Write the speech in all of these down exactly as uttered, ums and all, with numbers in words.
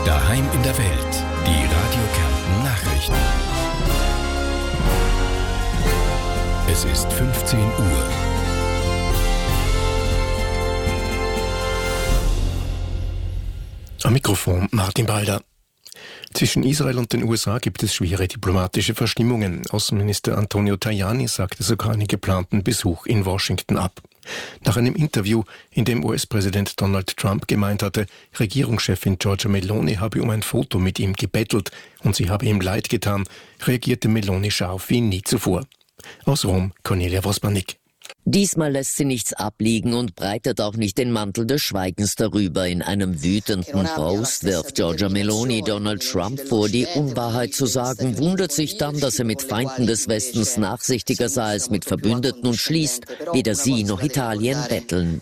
Daheim in der Welt. Die Radio Kärnten Nachrichten. Es ist fünfzehn Uhr. Am Mikrofon Martin Balder. Zwischen Israel und den U S A gibt es schwere diplomatische Verstimmungen. Außenminister Antonio Tajani sagte sogar einen geplanten Besuch in Washington ab. Nach einem Interview, in dem U S-Präsident Donald Trump gemeint hatte, Regierungschefin Giorgia Meloni habe um ein Foto mit ihm gebettelt und sie habe ihm leid getan, reagierte Meloni scharf wie nie zuvor. Aus Rom, Cornelia Wosmanik. Diesmal lässt sie nichts abliegen und breitet auch nicht den Mantel des Schweigens darüber. In einem wütenden Post wirft Giorgia Meloni Donald Trump vor, die Unwahrheit zu sagen, wundert sich dann, dass er mit Feinden des Westens nachsichtiger sei als mit Verbündeten und schließt, weder sie noch Italien betteln.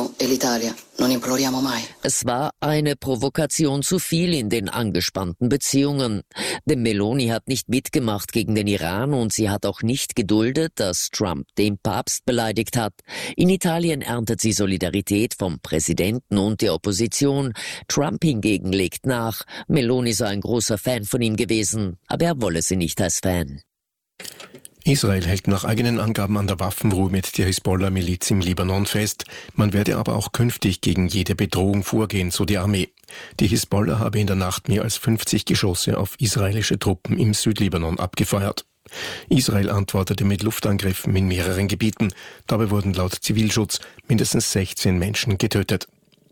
Es war eine Provokation zu viel in den angespannten Beziehungen. Denn Meloni hat nicht mitgemacht gegen den Iran und sie hat auch nicht geduldet, dass Trump den Papst beleidigt hat. In Italien erntet sie Solidarität vom Präsidenten und der Opposition. Trump hingegen legt nach. Meloni sei ein großer Fan von ihm gewesen, aber er wolle sie nicht als Fan. Israel hält nach eigenen Angaben an der Waffenruhe mit der Hisbollah-Miliz im Libanon fest. Man werde aber auch künftig gegen jede Bedrohung vorgehen, so die Armee. Die Hisbollah habe in der Nacht mehr als fünfzig Geschosse auf israelische Truppen im Südlibanon abgefeuert. Israel antwortete mit Luftangriffen in mehreren Gebieten. Dabei wurden laut Zivilschutz mindestens sechzehn Menschen getötet.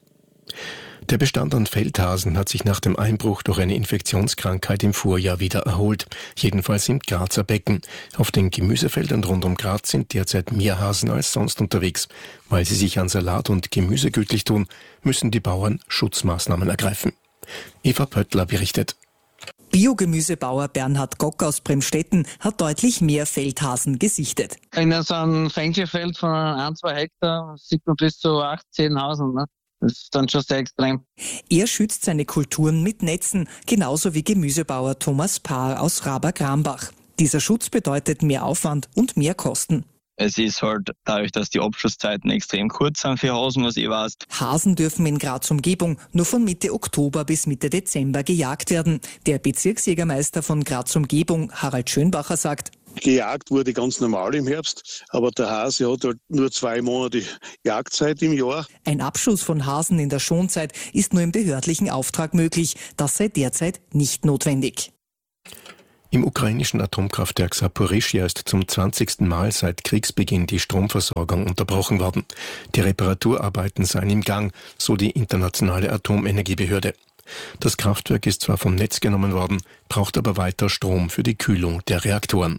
Der Bestand an Feldhasen hat sich nach dem Einbruch durch eine Infektionskrankheit im Vorjahr wieder erholt. Jedenfalls im Grazer Becken. Auf den Gemüsefeldern rund um Graz sind derzeit mehr Hasen als sonst unterwegs. Weil sie sich an Salat und Gemüse gütlich tun, müssen die Bauern Schutzmaßnahmen ergreifen. Eva Pöttler berichtet. Biogemüsebauer Bernhard Gock aus Bremstetten hat deutlich mehr Feldhasen gesichtet. In so einem Fenchelfeld von ein, zwei Hektar sieht man bis zu acht, zehn Hasen. Ne? Das ist dann schon sehr extrem. Er schützt seine Kulturen mit Netzen, genauso wie Gemüsebauer Thomas Paar aus Raber-Grambach. Dieser Schutz bedeutet mehr Aufwand und mehr Kosten. Es ist halt dadurch, dass die Abschusszeiten extrem kurz sind für Hasen, was ich weiß. Hasen dürfen in Graz Umgebung nur von Mitte Oktober bis Mitte Dezember gejagt werden. Der Bezirksjägermeister von Graz Umgebung, Harald Schönbacher, sagt: Gejagt wurde ganz normal im Herbst, aber der Hase hat halt nur zwei Monate Jagdzeit im Jahr. Ein Abschuss von Hasen in der Schonzeit ist nur im behördlichen Auftrag möglich. Das sei derzeit nicht notwendig. Im ukrainischen Atomkraftwerk Saporischschja ist zum zwanzigsten Mal seit Kriegsbeginn die Stromversorgung unterbrochen worden. Die Reparaturarbeiten seien im Gang, so die internationale Atomenergiebehörde. Das Kraftwerk ist zwar vom Netz genommen worden, braucht aber weiter Strom für die Kühlung der Reaktoren.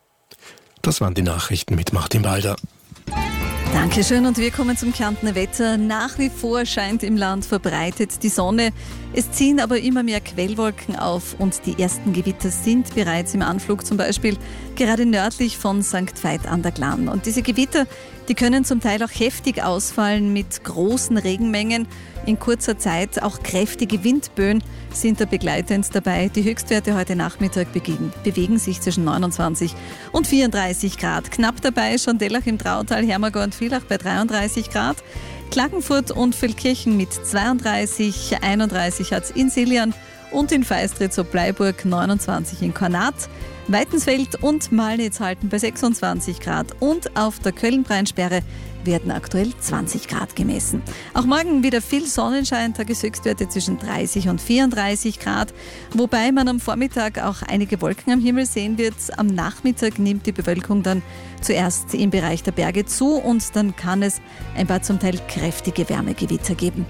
Das waren die Nachrichten mit Martin Balder. Dankeschön und wir kommen zum Kärntner Wetter. Nach wie vor scheint im Land verbreitet die Sonne. Es ziehen aber immer mehr Quellwolken auf und die ersten Gewitter sind bereits im Anflug, zum Beispiel gerade nördlich von Sankt Veit an der Glan. Und diese Gewitter, die können zum Teil auch heftig ausfallen mit großen Regenmengen. In kurzer Zeit auch kräftige Windböen sind da begleitend dabei. Die Höchstwerte heute Nachmittag bewegen, bewegen sich zwischen neunundzwanzig und vierunddreißig Grad. Knapp dabei Schondellach im Trautal, Hermagor und Villach bei dreiunddreißig Grad. Klagenfurt und Feldkirchen mit zweiunddreißig, einunddreißig hat es in Siljan und in Feistritz ob Bleiburg, neunundzwanzig in Kornat. Weitensfeld und Malnitz halten bei sechsundzwanzig Grad und auf der Köln-Breinsperre werden aktuell zwanzig Grad gemessen. Auch morgen wieder viel Sonnenschein, Tageshöchstwerte zwischen dreißig und vierunddreißig Grad, wobei man am Vormittag auch einige Wolken am Himmel sehen wird. Am Nachmittag nimmt die Bewölkung dann zuerst im Bereich der Berge zu und dann kann es ein paar zum Teil kräftige Wärmegewitter geben.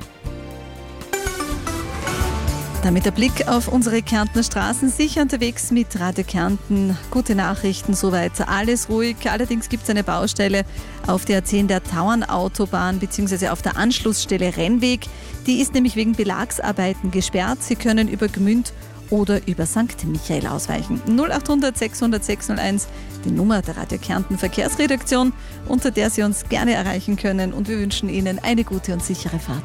Damit der Blick auf unsere Kärntner Straßen, sicher unterwegs mit Radio Kärnten. Gute Nachrichten, soweit alles ruhig. Allerdings gibt es eine Baustelle auf der A zehn der Tauernautobahn bzw. auf der Anschlussstelle Rennweg. Die ist nämlich wegen Belagsarbeiten gesperrt. Sie können über Gmünd oder über Sankt Michael ausweichen. null acht hundert sechshundert sechshunderteins, die Nummer der Radio Kärnten Verkehrsredaktion, unter der Sie uns gerne erreichen können. Und wir wünschen Ihnen eine gute und sichere Fahrt.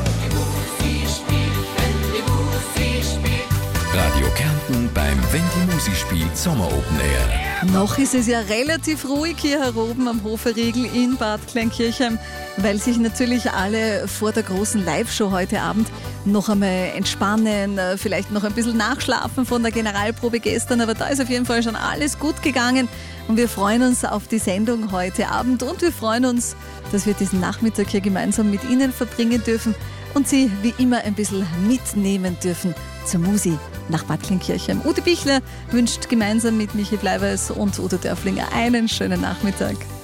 Radio Kärnten beim Wenn die Musispiel Sommer Open Air. Noch ist es ja relativ ruhig hier heroben am Hoferriegel in Bad Kleinkirchheim, weil sich natürlich alle vor der großen Live-Show heute Abend noch einmal entspannen, vielleicht noch ein bisschen nachschlafen von der Generalprobe gestern, aber da ist auf jeden Fall schon alles gut gegangen und wir freuen uns auf die Sendung heute Abend und wir freuen uns, dass wir diesen Nachmittag hier gemeinsam mit Ihnen verbringen dürfen und Sie wie immer ein bisschen mitnehmen dürfen zur Musi nach Bad Kleinkirchheim. Ute Bichler wünscht gemeinsam mit Michi Bleiweiß und Udo Dörflinger einen schönen Nachmittag.